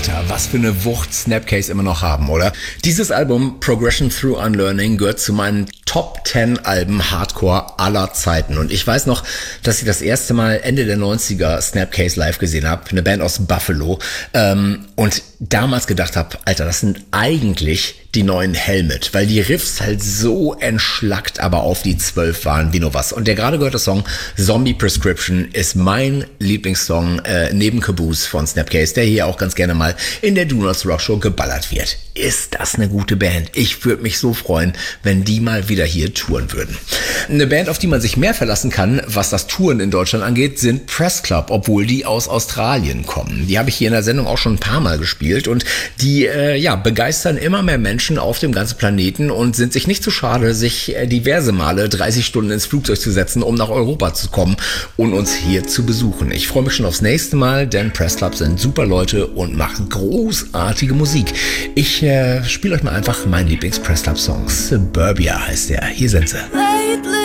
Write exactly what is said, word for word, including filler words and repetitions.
Alter, was für eine Wucht Snapcase immer noch haben, oder? Dieses Album Progression Through Unlearning gehört zu meinen Top zehn Alben Hardcore aller Zeiten. Und ich weiß noch, dass ich das erste Mal Ende der neunziger Snapcase live gesehen habe, eine Band aus Buffalo, ähm, und damals gedacht habe, Alter, das sind eigentlich die neuen Helmet, weil die Riffs halt so entschlackt, aber auf die zwölf waren wie nur was. Und der gerade gehörte Song Zombie Prescription ist mein Lieblingssong äh, neben Caboose von Snapcase, der hier auch ganz gerne mal in der Do Not Rock Show geballert wird. Ist das eine gute Band? Ich würde mich so freuen, wenn die mal wieder hier touren würden. Eine Band, auf die man sich mehr verlassen kann, was das Touren in Deutschland angeht, sind Press Club, obwohl die aus Australien kommen. Die habe ich hier in der Sendung auch schon ein paar Mal gespielt und die äh, ja begeistern immer mehr Menschen auf dem ganzen Planeten und sind sich nicht zu schade, sich äh, diverse Male dreißig Stunden ins Flugzeug zu setzen, um nach Europa zu kommen und uns hier zu besuchen. Ich freue mich schon aufs nächste Mal, denn Press Club sind super Leute und machen großartige Musik. Ich äh, spiele euch mal einfach meinen Lieblings-Press Club-Song. Suburbia heißt der. Hier sind sie.